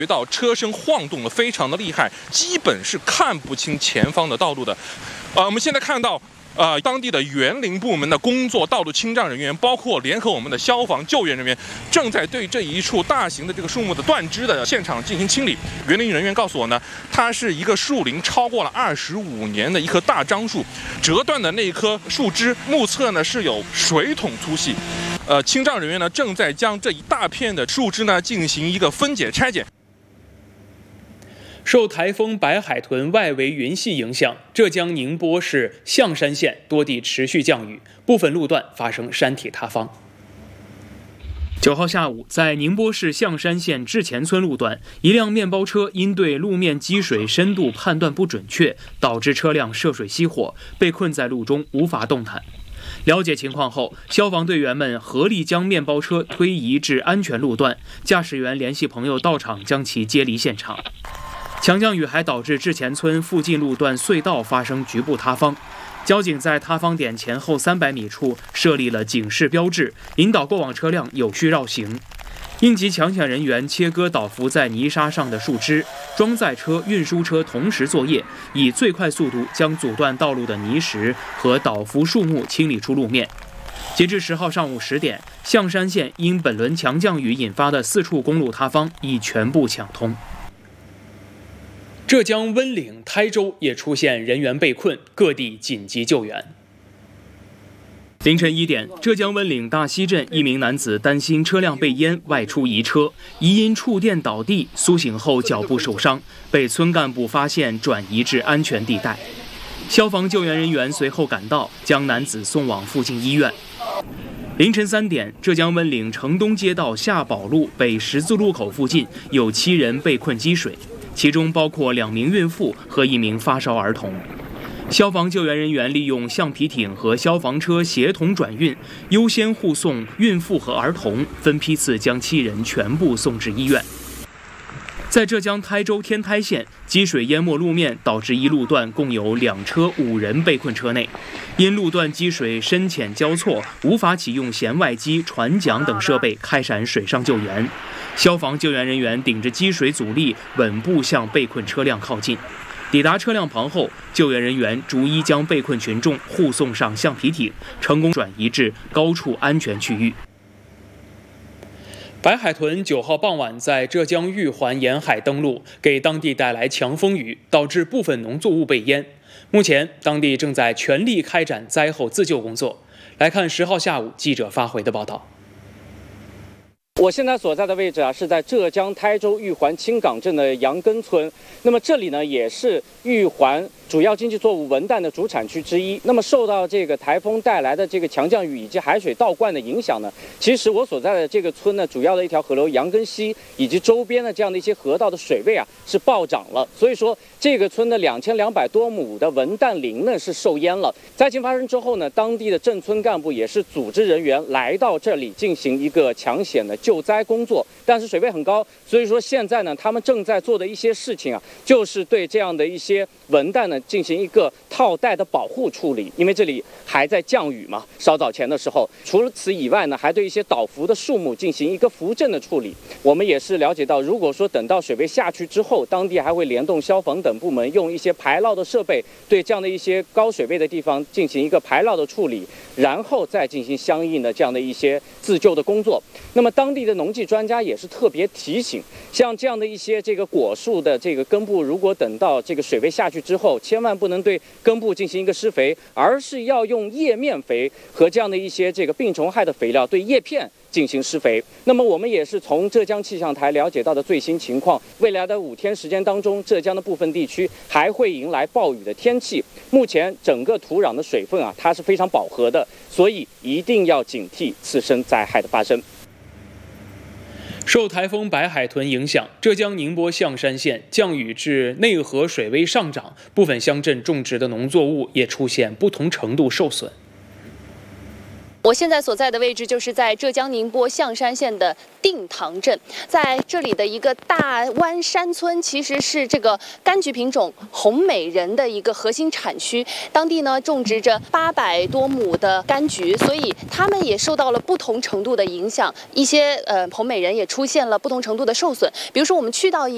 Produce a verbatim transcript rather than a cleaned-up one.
觉到车身晃动的非常的厉害，基本是看不清前方的道路的。呃，我们现在看到。 呃，当地的园林部门的工作道路清障人员，包括联合我们的消防救援人员，正在对这一处大型的这个树木的断枝的现场进行清理。园林人员告诉我呢，它是一个树龄超过了二十五年的一棵大樟树，折断的那一棵树枝目测呢是有水桶粗细。呃，清障人员呢正在将这一大片的树枝呢进行一个分解拆解。 受台风白海豚外围云系影响，浙江宁波市象山县多地持续降雨，部分路段发生山体塌方。九号下午，在宁波市象山县志前村路段，一辆面包车因对路面积水深度判断不准确，导致车辆涉水熄火，被困在路中无法动弹。 了解情况后，消防队员们合力将面包车推移至安全路段，驾驶员联系朋友到场将其接离现场。 强降雨还导致志前村附近路段隧道发生局部塌方，交警在塌方点前后三百米处设立了警示标志，引导过往车辆有序绕行。应急抢险人员切割倒伏在泥沙上的树枝，装载车、运输车同时作业，以最快速度将阻断道路的泥石和倒伏树木清理出路面。截至十号上午十点，象山县因本轮强降雨引发的四处公路塌方已全部抢通。 浙江温岭、台州也出现人员被困，各地紧急救援。凌晨一点，浙江温岭大溪镇一名男子担心车辆被淹，外出移车，疑因触电倒地，苏醒后脚部受伤，被村干部发现，转移至安全地带。消防救援人员随后赶到，将男子送往附近医院。 凌晨三点，浙江温岭城东街道下宝路北十字路口附近有七人被困积水，其中包括两名孕妇和一名发烧儿童。消防救援人员利用橡皮艇和消防车协同转运，优先护送孕妇和儿童，分批次将七人全部送至医院。 在浙江台州天台县，积水淹没路面，导致一路段共有两车五人被困车内。因路段积水深浅交错，无法启用舷外机、船桨等设备开展水上救援。消防救援人员顶着积水阻力，稳步向被困车辆靠近。抵达车辆旁后，救援人员逐一将被困群众护送上橡皮艇，成功转移至高处安全区域。 白海豚九号傍晚在浙江玉环沿海登陆，给当地带来强风雨，导致部分农作物被淹。目前，当地正在全力开展灾后自救工作。来看十号下午记者发回的报道。 我现在所在的位置啊，是在浙江台州玉环青岗镇的杨根村。那么这里呢，也是玉环主要经济作物文旦的主产区之一。那么受到这个台风带来的这个强降雨以及海水倒灌的影响呢，其实我所在的这个村呢，主要的一条河流杨根溪以及周边的这样的一些河道的水位啊是暴涨了。所以说，这个村的两千两百多亩的文旦林呢是受淹了。灾情发生之后呢，当地的镇村干部也是组织人员来到这里进行一个抢险的救灾工作，但是水位很高，所以说现在呢，他们正在做的一些事情啊，就是对这样的一些文旦呢进行一个套袋的保护处理，因为这里还在降雨嘛，稍早前的时候。除了此以外呢，还对一些倒伏的树木进行一个扶正的处理。我们也是了解到，如果说等到水位下去之后，当地还会联动消防等部门，用一些排涝的设备，对这样的一些高水位的地方进行一个排涝的处理，然后再进行相应的这样的一些自救的工作。那么当地的农技专家也是特别提醒，像这样的一些这个果树的这个根部，如果等到这个水位下去之后，千万不能对根部进行一个施肥，而是要用叶面肥和这样的一些这个病虫害的肥料对叶片进行施肥。那么我们也是从浙江气象台了解到的最新情况，未来的五天时间当中，浙江的部分地区还会迎来暴雨的天气。目前整个土壤的水分啊，它是非常饱和的，所以一定要警惕次生灾害的发生。 受台风白海豚影响，浙江宁波象山县降雨致内河水位上涨，部分乡镇种植的农作物也出现不同程度受损。 我现在所在的位置就是在浙江宁波象山县的定塘镇，在这里的一个大湾山村，其实是这个柑橘品种红美人的一个核心产区。当地呢种植着八百多亩的柑橘，所以它们也受到了不同程度的影响。一些呃红美人也出现了不同程度的受损，比如说我们去到一